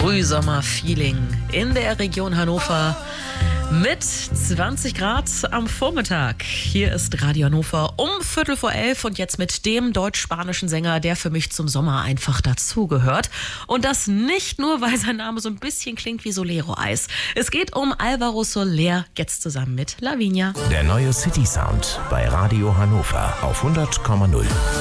Frühsommer-Feeling in der Region Hannover mit 20 Grad am Vormittag. Hier ist Radio Hannover um 10:45 und jetzt mit dem deutsch-spanischen Sänger, der für mich zum Sommer einfach dazugehört. Und das nicht nur, weil sein Name so ein bisschen klingt wie Solero-Eis. Es geht um Álvaro Soler, jetzt zusammen mit Lavinia. Der neue City Sound bei Radio Hannover auf 100,0.